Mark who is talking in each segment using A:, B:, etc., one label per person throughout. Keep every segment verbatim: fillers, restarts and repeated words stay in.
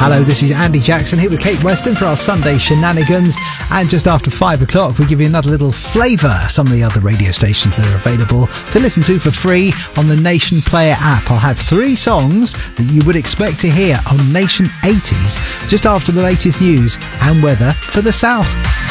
A: Hello, this is Andy Jackson here with Kate Weston for our Sunday shenanigans. And just after five o'clock, we'll give you another little flavour. Some of the other radio stations that are available to listen to for free on the Nation Player app. I'll have three songs that you would expect to hear on Nation eighties just after the latest news and weather for the South.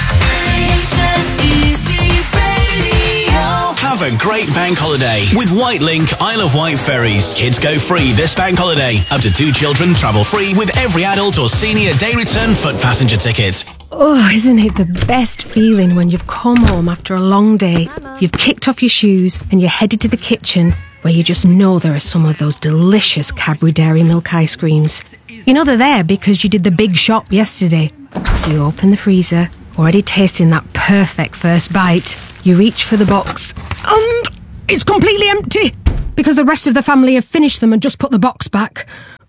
B: Have a great bank holiday with Whitelink Isle of Wight ferries. Kids go free this bank holiday. Up to two children travel free with every adult or senior day return foot passenger ticket.
C: Oh, isn't it the best feeling when you've come home after a long day, you've kicked off your shoes and you're headed to the kitchen where you just know there are some of those delicious Cadbury Dairy Milk ice creams. You know they're there because you did the big shop yesterday. So you open the freezer, already tasting that perfect first bite. You reach for the box and it's completely empty because the rest of the family have finished them and just put the box back.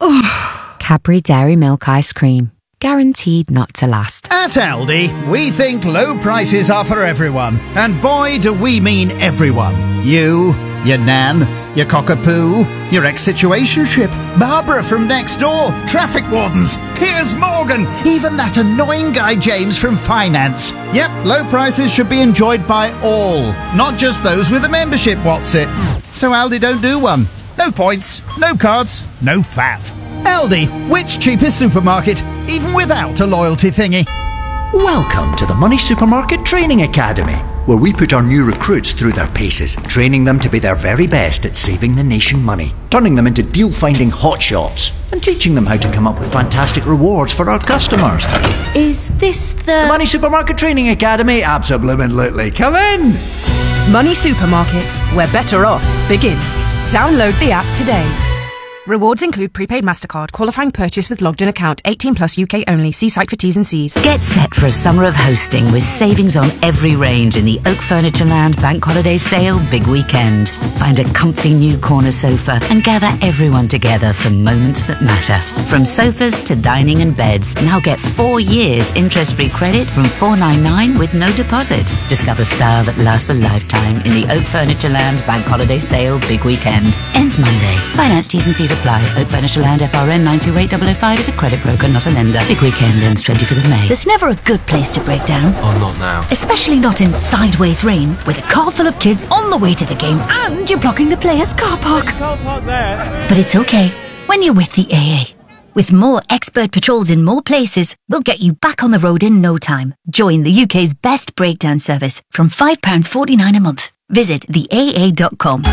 C: Oh.
D: Cadbury Dairy Milk ice cream. Guaranteed not to last.
E: At Aldi, we think low prices are for everyone. And boy, do we mean everyone. You, your nan, your cockapoo, your ex-situationship, Barbara from next door, traffic wardens, Piers Morgan, even that annoying guy James from finance. Yep, low prices should be enjoyed by all, not just those with a membership, what's it? So Aldi don't do one. No points, no cards, no faff. Aldi, which cheapest supermarket, even without a loyalty thingy.
F: Welcome to the Money Supermarket Training Academy, where we put our new recruits through their paces, training them to be their very best at saving the nation money, turning them into deal-finding hotshots, and teaching them how to come up with fantastic rewards for our customers.
G: Is this the...
F: The Money Supermarket Training Academy? Absolutely. Come in!
G: Money Supermarket, where better off begins. Download the app today. Rewards include prepaid MasterCard, qualifying purchase with logged in account, eighteen plus U K only. See site for T's and C's.
H: Get set for a summer of hosting with savings on every range in the Oak Furnitureland Bank Holiday Sale Big Weekend. Find a comfy new corner sofa and gather everyone together for moments that matter. From sofas to dining and beds, now get four years interest-free credit from four ninety-nine with no deposit. Discover style that lasts a lifetime in the Oak Furnitureland Bank Holiday Sale Big Weekend. Ends Monday. Finance T's and C's apply. Oak Furnitureland F R N nine two eight zero zero five is a credit broker, not a lender. Big weekend ends twenty-fifth of May.
I: There's never a good place to break down.
J: Oh, not now.
I: Especially not in sideways rain, with a car full of kids on the way to the game and you're blocking the players' car park.
J: Car park there.
I: But it's okay when you're with the A A. With more expert patrols in more places, we'll get you back on the road in no time. Join the U K's best breakdown service from five pounds forty-nine a month. Visit the A A dot com.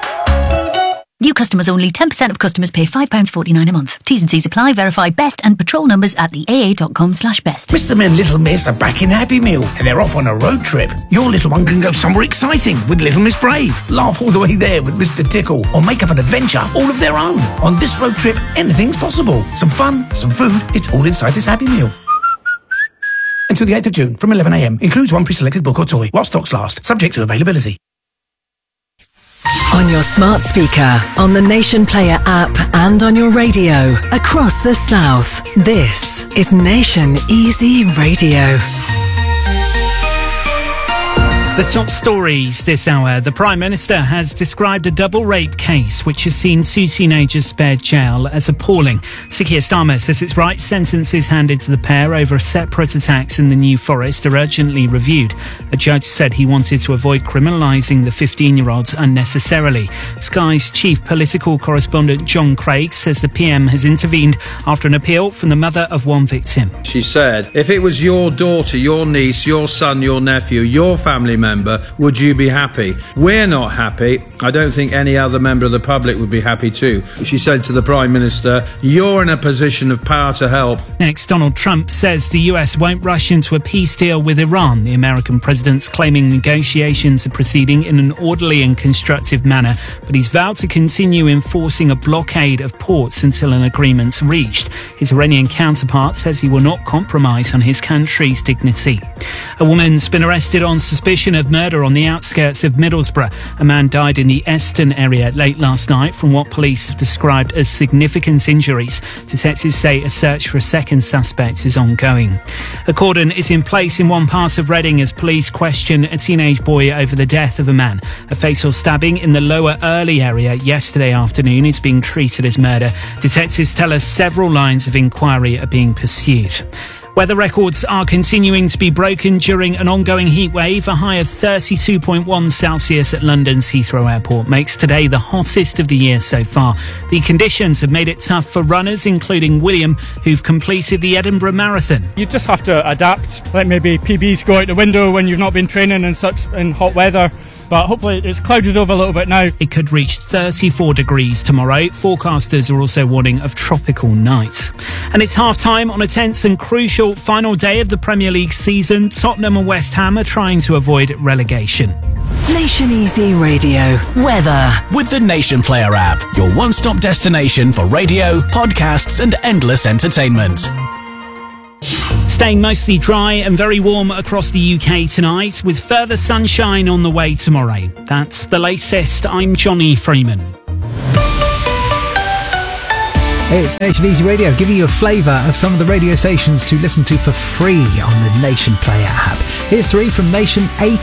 I: New customers only. ten percent of customers pay five pounds forty-nine a month. T's and C's apply. Verify best and patrol numbers at the A A dot com slash best.
K: Mister and Little Miss are back in Happy Meal and they're off on a road trip. Your little one can go somewhere exciting with Little Miss Brave. Laugh all the way there with Mister Tickle or make up an adventure all of their own. On this road trip, anything's possible. Some fun, some food, it's all inside this Happy Meal. Until the eighth of June from eleven a m. Includes one pre-selected book or toy while stocks last. Subject to availability.
L: On your smart speaker, on the Nation Player app and on your radio across the South. This is Nation Easy Radio.
M: The top stories this hour. The Prime Minister has described a double rape case which has seen two teenagers spared jail as appalling. Sir Keir Starmer says it's right sentences handed to the pair over separate attacks in the New Forest are urgently reviewed. A judge said he wanted to avoid criminalising the fifteen-year-olds unnecessarily. Sky's chief political correspondent John Craig says the P M has intervened after an appeal from the mother of one victim.
N: She said, if it was your daughter, your niece, your son, your nephew, your family member, would you be happy? We're not happy. I don't think any other member of the public would be happy too. She said to the Prime Minister, you're in a position of power to help.
M: Next, Donald Trump says the U S won't rush into a peace deal with Iran. The American president's claiming negotiations are proceeding in an orderly and constructive manner, but he's vowed to continue enforcing a blockade of ports until an agreement's reached. His Iranian counterpart says he will not compromise on his country's dignity. A woman's been arrested on suspicion suspicion of murder on the outskirts of Middlesbrough. A man died in the Eston area late last night from what police have described as significant injuries. Detectives say a search for a second suspect is ongoing. A cordon is in place in one part of Reading as police question a teenage boy over the death of a man. A fatal stabbing in the Lower Early area yesterday afternoon is being treated as murder. Detectives tell us several lines of inquiry are being pursued. Weather records are continuing to be broken during an ongoing heat wave. A high of thirty-two point one Celsius at London's Heathrow Airport makes today the hottest of the year so far. The conditions have made it tough for runners, including William, who've completed the Edinburgh Marathon.
J: You just have to adapt. Like maybe P Bs go out the window when you've not been training in such in hot weather. But hopefully it's clouded over a little bit now.
M: It could reach thirty-four degrees tomorrow. Forecasters are also warning of tropical nights. And it's half-time on a tense and crucial final day of the Premier League season. Tottenham and West Ham are trying to avoid relegation.
L: Nation Easy Radio weather.
B: With the Nation Player app, your one-stop destination for radio, podcasts and endless entertainment.
M: Staying mostly dry and very warm across the U K tonight, with further sunshine on the way tomorrow. That's the latest. I'm Johnny Freeman.
A: It's Nation Easy Radio, giving you a flavour of some of the radio stations to listen to for free on the Nation Player app. Here's three from Nation A